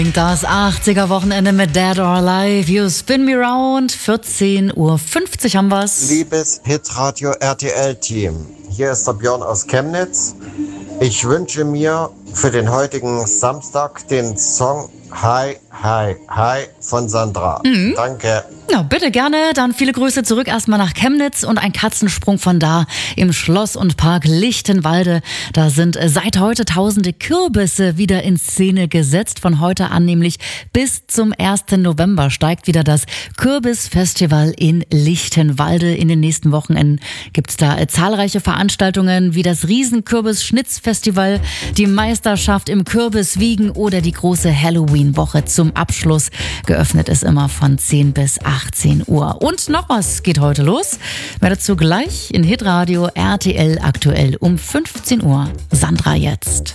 Das 80er-Wochenende mit Dead or Alive, You Spin Me Round, 14:50 Uhr haben wir's. Liebes Hitradio RTL-Team, hier ist der Björn aus Chemnitz. Ich wünsche mir für den heutigen Samstag den Song Hi, Hi, Hi von Sandra. Danke. Ja, bitte gerne. Dann viele Grüße zurück erstmal nach Chemnitz und ein Katzensprung von da im Schloss und Park Lichtenwalde. Da sind seit heute tausende Kürbisse wieder in Szene gesetzt. Von heute an nämlich bis zum 1. November steigt wieder das Kürbisfestival in Lichtenwalde. In den nächsten Wochenenden gibt's da zahlreiche Veranstaltungen wie das Riesen-Kürbis-Schnitzfestival, die Meisterschaft im Kürbiswiegen oder die große Halloween-Woche zum Abschluss. Geöffnet ist immer von 10 bis 18 Uhr. Und noch was geht heute los. Mehr dazu gleich in Hitradio RTL aktuell um 15 Uhr. Sandra jetzt.